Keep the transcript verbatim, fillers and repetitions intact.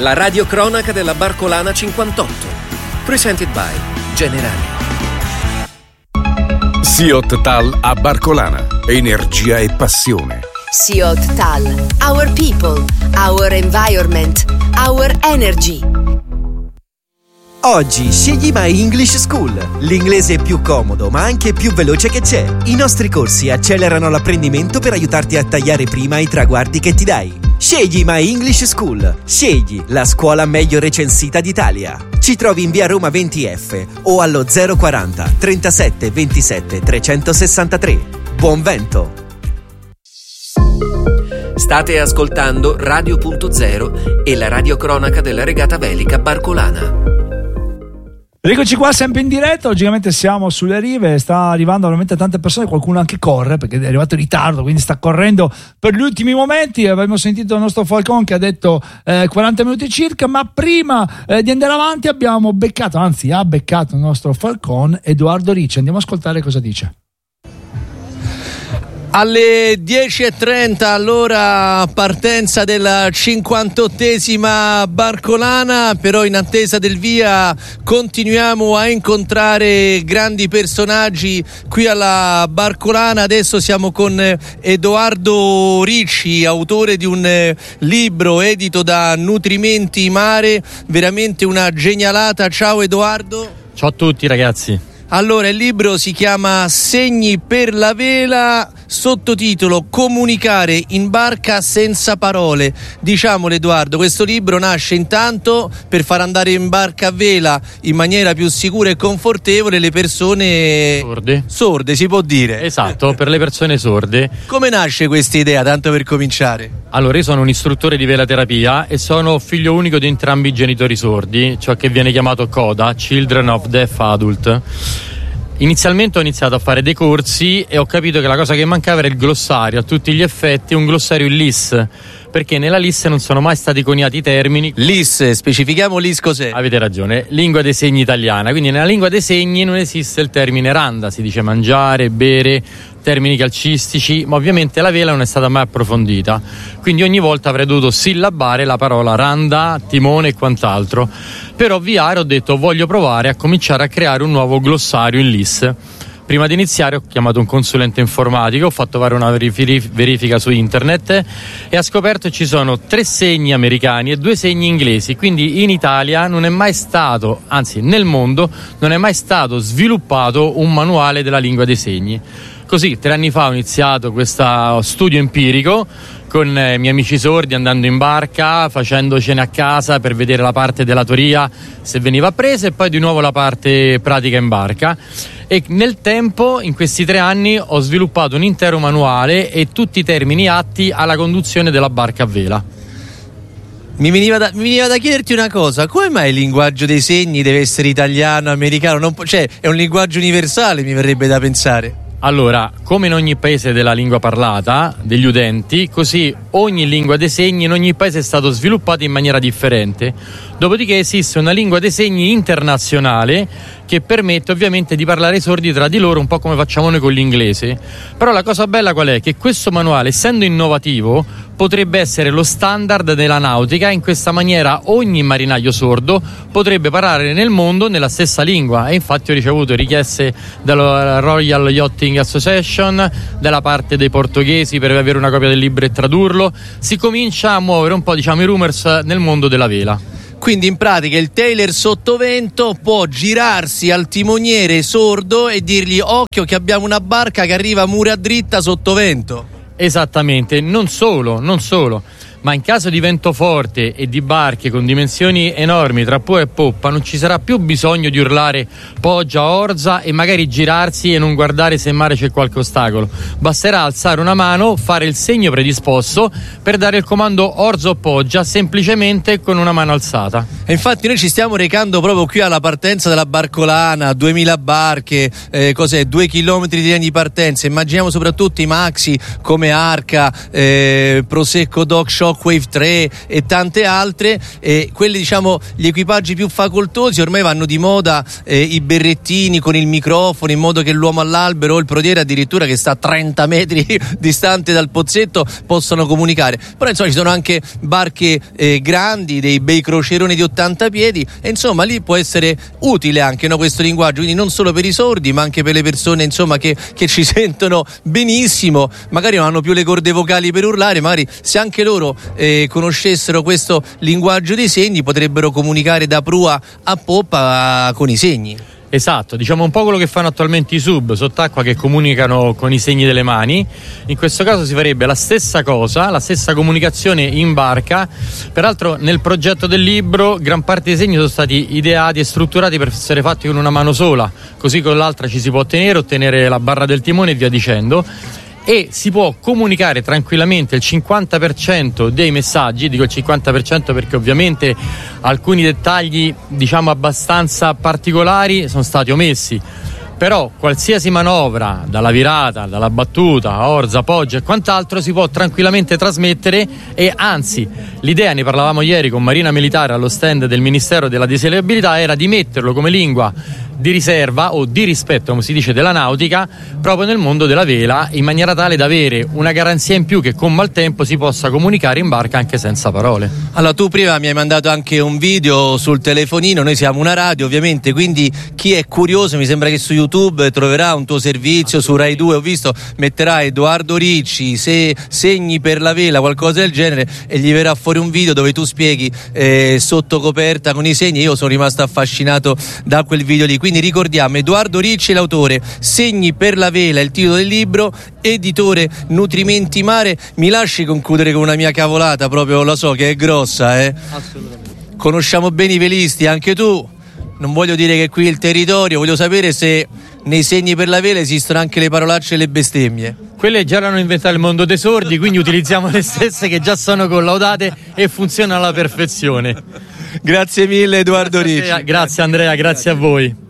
la radiocronaca della Barcolana cinquantotto. Presented by Generali. Siot Tal a Barcolana. Energia e passione. Siot Tal. Our people, our environment, our energy. Oggi scegli My English School, l'inglese più comodo ma anche più veloce che c'è. I nostri corsi accelerano l'apprendimento per aiutarti a tagliare prima i traguardi che ti dai. Scegli My English School, scegli la scuola meglio recensita d'Italia. Ci trovi in via Roma venti F o allo zero quaranta trentasette ventisette trecentosessantatré. Buon vento! State ascoltando Radio Punto Zero e la radiocronaca della regata velica Barcolana. Eccoci qua sempre in diretta, logicamente siamo sulle rive, sta arrivando veramente tante persone, qualcuno anche corre perché è arrivato in ritardo, quindi sta correndo per gli ultimi momenti. Abbiamo sentito il nostro Falcon che ha detto eh, quaranta minuti circa, ma prima eh, di andare avanti abbiamo beccato, anzi ha beccato il nostro Falcon Edoardo Ricci. Andiamo ad ascoltare cosa dice. Alle dieci e trenta, allora partenza della cinquantottesima Barcolana, però in attesa del via continuiamo a incontrare grandi personaggi qui alla Barcolana. Adesso siamo con Edoardo Ricci, autore di un libro edito da Nutrimenti Mare, veramente una genialata. Ciao Edoardo. Ciao a tutti ragazzi. Allora, il libro si chiama Segni per la vela, sottotitolo Comunicare in barca senza parole. Diciamolo Edoardo, questo libro nasce intanto per far andare in barca a vela in maniera più sicura e confortevole le persone sorde, sorde si può dire. Esatto, per le persone sorde. Come nasce questa idea, tanto per cominciare? Allora, io sono un istruttore di velaterapia e sono figlio unico di entrambi i genitori sordi, ciò che viene chiamato CODA, Children of Deaf Adult. Inizialmente ho iniziato a fare dei corsi e ho capito che la cosa che mancava era il glossario, a tutti gli effetti un glossario in L I S, perché nella L I S non sono mai stati coniati i termini. L I S, specifichiamo L I S cos'è? Avete ragione, lingua dei segni italiana, quindi nella lingua dei segni non esiste il termine randa, si dice mangiare, bere, termini calcistici, ma ovviamente la vela non è stata mai approfondita, quindi ogni volta avrei dovuto sillabare la parola randa, timone e quant'altro. Per ovviare ho detto voglio provare a cominciare a creare un nuovo glossario in L I S. Prima di iniziare ho chiamato un consulente informatico, ho fatto fare una verifica su internet e ho scoperto che ci sono tre segni americani e due segni inglesi, quindi in Italia non è mai stato, anzi nel mondo non è mai stato sviluppato un manuale della lingua dei segni. Così tre anni fa ho iniziato questo studio empirico con i miei amici sordi, andando in barca, facendo cene a casa per vedere la parte della teoria se veniva presa e poi di nuovo la parte pratica in barca. E nel tempo, in questi tre anni, ho sviluppato un intero manuale e tutti i termini atti alla conduzione della barca a vela. Mi veniva, da, mi veniva da chiederti una cosa: come mai il linguaggio dei segni deve essere italiano, americano? Non po- cioè, è un linguaggio universale, mi verrebbe da pensare. Allora, come in ogni paese della lingua parlata, degli udenti, così ogni lingua dei segni in ogni paese è stato sviluppato in maniera differente. Dopodiché esiste una lingua dei segni internazionale che permette ovviamente di parlare ai sordi tra di loro, un po' come facciamo noi con l'inglese. Però la cosa bella qual è? Che questo manuale, essendo innovativo, potrebbe essere lo standard della nautica. In questa maniera ogni marinaio sordo potrebbe parlare nel mondo nella stessa lingua, e infatti ho ricevuto richieste dalla Royal Yachting Association, dalla parte dei portoghesi per avere una copia del libro e tradurlo. Si comincia a muovere un po', diciamo, i rumors nel mondo della vela. Quindi in pratica il tailor sottovento può girarsi al timoniere sordo e dirgli: occhio che abbiamo una barca che arriva mura dritta sottovento. Esattamente, non solo, non solo, ma in caso di vento forte e di barche con dimensioni enormi tra proa e poppa non ci sarà più bisogno di urlare poggia orza e magari girarsi e non guardare se in mare c'è qualche ostacolo. Basterà alzare una mano, fare il segno predisposto per dare il comando orza o poggia semplicemente con una mano alzata. E infatti noi ci stiamo recando proprio qui alla partenza della Barcolana, duemila barche, eh, cos'è, due chilometri di linea di partenza. Immaginiamo soprattutto i maxi come Arca, eh, Prosecco Doc Shock Shockwave tre e tante altre. E quelli, diciamo, gli equipaggi più facoltosi ormai vanno di moda, eh, i berrettini con il microfono, in modo che l'uomo all'albero o il prodiere addirittura che sta a trenta metri distante dal pozzetto possano comunicare. Però insomma ci sono anche barche eh, grandi, dei bei croceroni di ottanta piedi, e insomma lì può essere utile anche, no, questo linguaggio, quindi non solo per i sordi ma anche per le persone insomma che, che ci sentono benissimo, magari non hanno più le corde vocali per urlare, magari se anche loro eh, conoscessero questo linguaggio dei segni potrebbero comunicare da prua a poppa con i segni. Esatto, diciamo un po' quello che fanno attualmente i sub sott'acqua, che comunicano con i segni delle mani. In questo caso si farebbe la stessa cosa, la stessa comunicazione in barca. Peraltro nel progetto del libro gran parte dei segni sono stati ideati e strutturati per essere fatti con una mano sola, così con l'altra ci si può ottenere, ottenere la barra del timone e via dicendo. E si può comunicare tranquillamente il cinquanta per cento dei messaggi. Dico il cinquanta per cento perché ovviamente alcuni dettagli, diciamo, abbastanza particolari sono stati omessi, però qualsiasi manovra, dalla virata, dalla battuta, orza, poggio e quant'altro, si può tranquillamente trasmettere. E anzi, l'idea, ne parlavamo ieri con Marina Militare allo stand del Ministero della Disagibilità, era di metterlo come lingua di riserva o di rispetto, come si dice, della nautica, proprio nel mondo della vela, in maniera tale da avere una garanzia in più che con maltempo si possa comunicare in barca anche senza parole. Allora, tu prima mi hai mandato anche un video sul telefonino, noi siamo una radio ovviamente, quindi chi è curioso, mi sembra che su YouTube troverà un tuo servizio, su Rai due ho visto, metterà Edoardo Ricci, se segni per la vela, qualcosa del genere, e gli verrà fuori un video dove tu spieghi eh, sotto coperta con i segni. Io sono rimasto affascinato da quel video lì. Quindi ricordiamo, Edoardo Ricci, l'autore, Segni per la vela, il titolo del libro, editore Nutrimenti Mare. Mi lasci concludere con una mia cavolata, proprio lo so che è grossa, eh? Assolutamente. Conosciamo bene i velisti, anche tu. Non voglio dire che qui è il territorio, voglio sapere se nei segni per la vela esistono anche le parolacce e le bestemmie. Quelle già erano inventate il mondo dei sordi, quindi utilizziamo le stesse che già sono collaudate e funzionano alla perfezione. Grazie mille Edoardo Ricci. Grazie Andrea, grazie a voi.